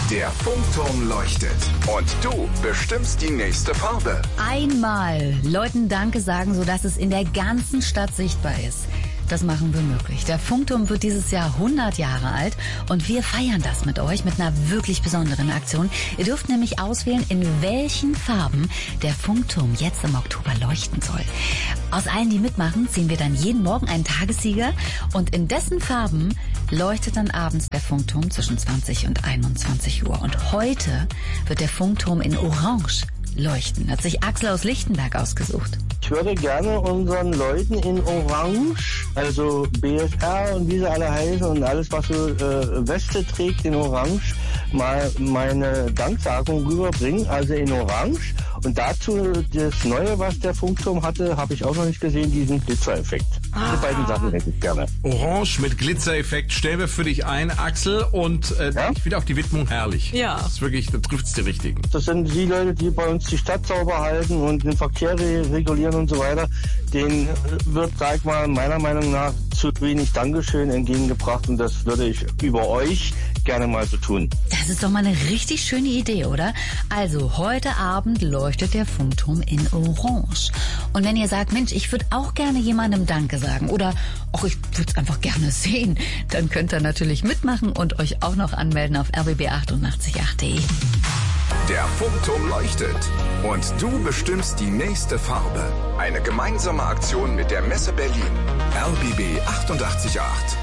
Der Funkturm leuchtet und du bestimmst die nächste Farbe. Einmal Leuten Danke sagen, sodass es in der ganzen Stadt sichtbar ist. Das machen wir möglich. Der Funkturm wird dieses Jahr 100 Jahre alt und wir feiern das mit euch mit einer wirklich besonderen Aktion. Ihr dürft nämlich auswählen, in welchen Farben der Funkturm jetzt im Oktober leuchten soll. Aus allen, die mitmachen, ziehen wir dann jeden Morgen einen Tagessieger und in dessen Farben leuchtet dann abends der Funkturm zwischen 20 und 21 Uhr. Und heute wird der Funkturm in Orange leuchten. Hat sich Axel aus Lichtenberg ausgesucht. Ich würde gerne unseren Leuten in Orange, also BFR und wie sie alle heißen und alles, was so Weste trägt in Orange, mal meine Danksagung rüberbringen, also in Orange. Und dazu das Neue, was der Funkturm hatte, habe ich auch noch nicht gesehen, diesen Glitzereffekt. Diese beiden Sachen hätte ich gerne. Orange mit Glitzereffekt stellen wir für dich ein, Axel. Und ich finde auch die Widmung herrlich. Ja. Das ist wirklich, da trifft es die Richtigen. Das sind die Leute, die bei uns die Stadt sauber halten und den Verkehr regulieren und so weiter. Denen wird, sag ich mal, meiner Meinung nach zu wenig Dankeschön entgegengebracht. Und das würde ich über euch gerne mal so tun. Das ist doch mal eine richtig schöne Idee, oder? Also, heute Abend leuchtet der Funkturm in Orange. Und wenn ihr sagt, Mensch, ich würde auch gerne jemandem Danke sagen oder auch ich würde es einfach gerne sehen, dann könnt ihr natürlich mitmachen und euch auch noch anmelden auf rbb888.de. Der Funkturm leuchtet und du bestimmst die nächste Farbe. Eine gemeinsame Aktion mit der Messe Berlin. RBB 888.